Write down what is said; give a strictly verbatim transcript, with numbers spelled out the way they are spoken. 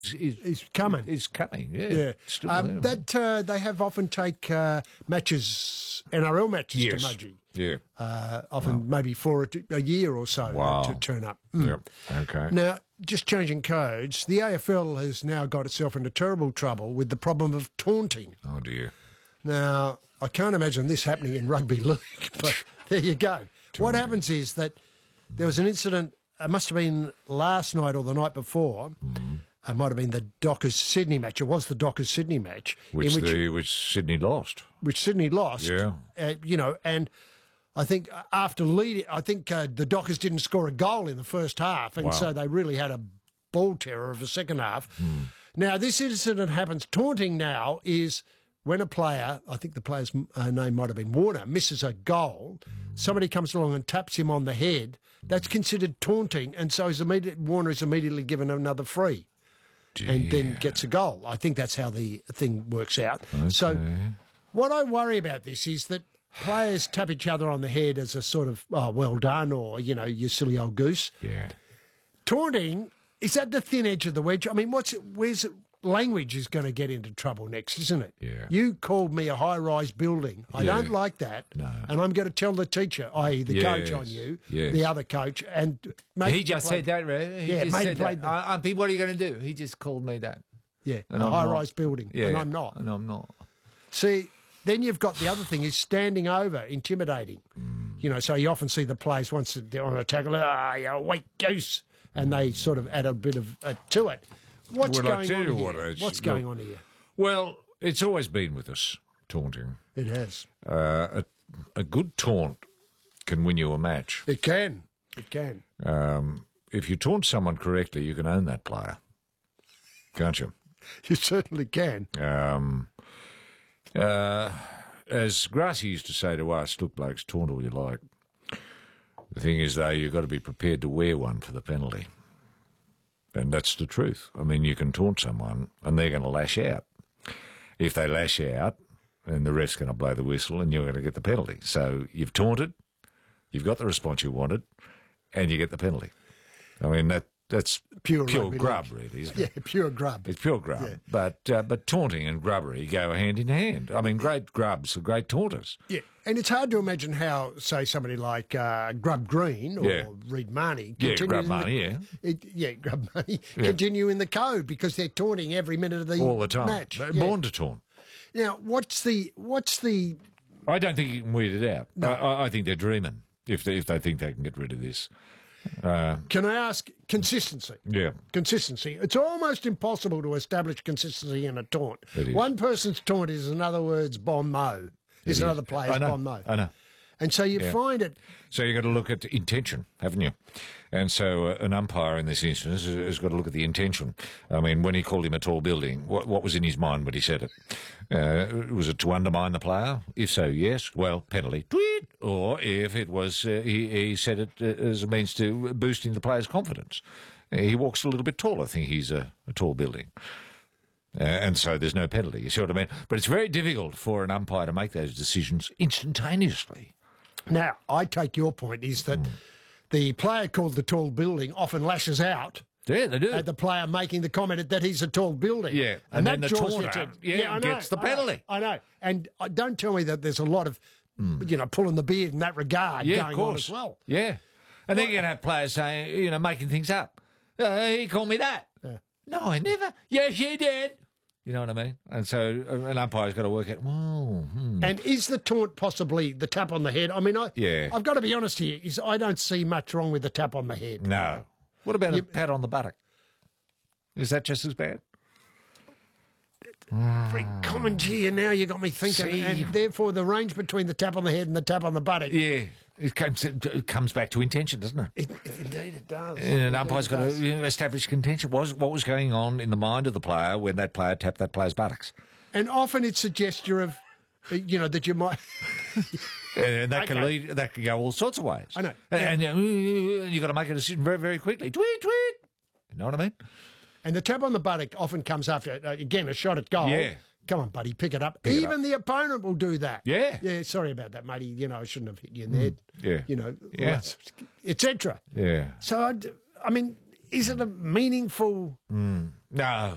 is, He's coming. is coming. Yeah, Yeah, Still um, there. that uh, they have often take uh, matches, N R L matches Yes. to Mudgee. Yeah. Uh, often maybe for a, a year or so Wow. to turn up. Mm. Yep. Okay. Now, just changing codes, the A F L has now got itself into terrible trouble with the problem of taunting. Oh dear. Now, I can't imagine this happening in rugby league, but there you go. What happens is that there was an incident, it must have been last night or the night before, Mm-hmm. it might have been the Dockers-Sydney match, it was the Dockers-Sydney match, Which, in which, the which Sydney lost. which Sydney lost. Yeah. Uh, you know, and I think after leading, I think uh, the Dockers didn't score a goal in the first half, and Wow. so they really had a ball terror of the second half. Now, this incident happens. Taunting now is when a player, I think the player's uh, name might have been Warner, misses a goal, somebody comes along and taps him on the head. That's considered taunting, and so he's immediate, Warner is immediately given another free. And then gets a goal. I think that's how the thing works out. So, what I worry about this is that players tap each other on the head as a sort of, oh, well done, or, you know, you silly old goose. Yeah. Taunting, is that the thin edge of the wedge? I mean, what's it, where's it, language is going to get into trouble next, isn't it? Yeah. You called me a high-rise building. I Yeah. don't like that. No. And I'm going to tell the teacher, that is the coach Yes. on you, Yes. the other coach, and make He just said that, right? He Yeah, just mate said played that. the- I, I think, what are you going to do? He just called me that. Yeah, And a I'm high-rise not. building, Yeah, and I'm not. And I'm not. See, then you've got the other thing is standing over, intimidating. You know, so you often see the players once they're on a tackle, ah, you weak goose, and they sort of add a bit of uh, to it. What's Well, I going tell on you here? what, it's- What's going on here? Well, it's always been with us, taunting. It has. Uh, a, a good taunt can win you a match. It can. It can. Um, if you taunt someone correctly, you can own that player, can't you? You certainly can. Um, uh, as Grassy used to say to us, look, blokes, taunt all you like. The thing is, though, you've got to be prepared to wear one for the penalty. And that's the truth. I mean, you can taunt someone and they're going to lash out. If they lash out, then the ref's going to blow the whistle and you're going to get the penalty. So you've taunted, you've got the response you wanted, and you get the penalty. I mean, that that's Pure pure rugby grub, league. really, isn't Yeah, it? pure grub. It's pure grub. Yeah. But uh, but taunting and grubbery go hand in hand. I mean, great grubs are great taunters. Yeah, and it's hard to imagine how, say, somebody like uh, Grub Green or Yeah. Reed Marnie Yeah, continue Grub in the- Marnie, yeah. It, yeah, Grub Marnie continue in the code because they're taunting every minute of the All the time. match. They're Yeah. born to taunt. Now, what's the what's the I don't think you can weed it out. I, I- I think they're dreaming if they, if they think they can get rid of this. Can I ask consistency? Yeah. Consistency. It's almost impossible to establish consistency in a taunt. It is. One person's taunt is, in other words, bon mot. Is is. another player's I know, bon mot. I know. And so you Yeah. find it. So you've got to look at intention, haven't you? And so uh, an umpire in this instance has, has got to look at the intention. I mean, when he called him a tall building, what, what was in his mind when he said it? Uh, was it to undermine the player? If so, yes. Well, penalty. Tweet. Or if it was, uh, he, he said it uh, as a means to boosting the player's confidence. Uh, he walks a little bit tall. I think he's a, a tall building. Uh, and so there's no penalty. You see what I mean? But it's very difficult for an umpire to make those decisions instantaneously. Now, I take your point is that the player called the tall building often lashes out Yeah, they do. at the player making the comment that he's a tall building. Yeah, and then the draws you taunter, to- yeah, I gets the I know, penalty. I know. And uh, don't tell me that there's a lot of, you know, pulling the beard in that regard Yeah, going of on course. as well. Yeah. And then you're going to have players saying, you know, making things up. Uh, he called me that. No, I never. Yes, you did. You know what I mean? And so uh, an umpire's got to work out, well, hmm. And is the taunt possibly the tap on the head? I mean, I, Yeah. I've got to be honest here, is I don't see much wrong with the tap on the head. No. What about a pat on the buttock? Is that just as bad? Very common to you now, you got me thinking. See? And therefore, the range between the tap on the head and the tap on the buttock, Yeah. It comes, it comes back to intention, doesn't it? it, indeed it does. And an Indeed umpire's it got to does. you know, establish contention. What was, what was going on in the mind of the player when that player tapped that player's buttocks? And often it's a gesture of, uh, you know, that you might. And that can Okay. lead, that can go all sorts of ways. I know. And, and, uh, you've got to make a decision very, very quickly. Tweet, tweet. You know what I mean? And the tap on the buttock often comes after, uh, again, a shot at goal. Yeah. Come on, buddy, pick it up. Pick it Even the opponent will do that. Yeah. Yeah, sorry about that, matey. You know, I shouldn't have hit you in the head. Yeah. You know, Yeah. et cetera. Yeah. So, I, d- I mean, is it a meaningful... No,